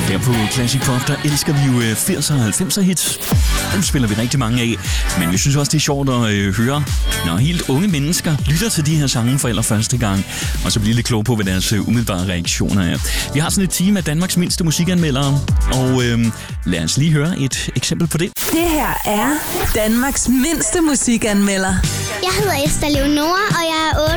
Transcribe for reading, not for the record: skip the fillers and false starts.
Her på Classic Pop, der elsker vi jo 80'er og 90'er hits. Dem spiller vi rigtig mange af. Men vi synes også, det er sjovt at høre, når helt unge mennesker lytter til de her sange for allerførste gang. Og så bliver lidt klog på, hvad deres umiddelbare reaktioner er. Vi har sådan et team af Danmarks mindste musikanmeldere. Og lad os lige høre et eksempel på det. Det her er Danmarks mindste musikanmelder. Jeg hedder Esther Leonora, og jeg er